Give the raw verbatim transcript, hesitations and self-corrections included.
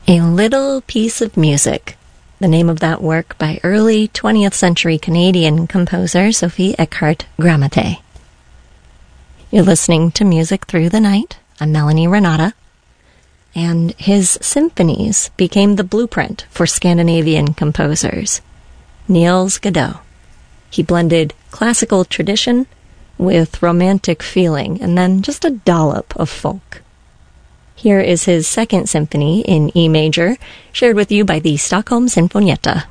A Little Piece of Music, the name of that work by early twentieth century Canadian composer Sophie Eckhart Gramate. You're listening to Music Through the Night. I'm Melanie Renata. And his symphonies became the blueprint for Scandinavian composers. Niels Godot. He blended classical tradition with romantic feeling and then just a dollop of folk. Here is his second symphony in E major, shared with you by the Stockholm Sinfonietta.